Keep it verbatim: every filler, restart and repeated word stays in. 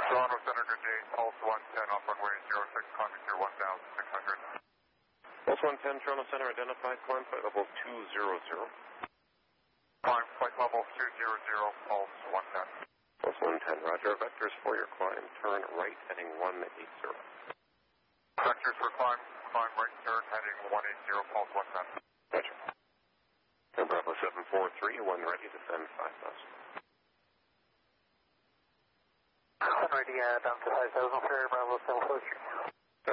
Toronto Center, good day. Pulse one ten off runway zero six, climbing through one thousand six hundred. Pulse one ten, Toronto Center, identified, climb flight level two zero zero. Climb flight level two zero zero, Pulse one ten. Pulse one ten, roger. Vectors for your climb, turn right, heading one eighty. Vectors for climb, climb right turn, heading one eighty, Pulse one ten. Roger. And Bravo seven four three, one ready to send five thousand. One ready, uh, down to five thousand, Bravo seven four three.